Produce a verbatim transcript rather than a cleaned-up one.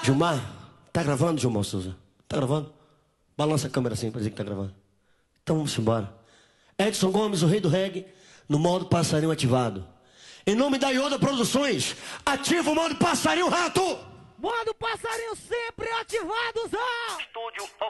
Gilmar, tá gravando, Gilmar Souza? Tá gravando? Balança a câmera assim pra dizer que tá gravando. Então vamos embora. Edson Gomes, o rei do reggae, no modo passarinho ativado. Em nome da Yoda Produções, ativa o modo passarinho rato! Modo passarinho sempre ativado, Zó! Estúdio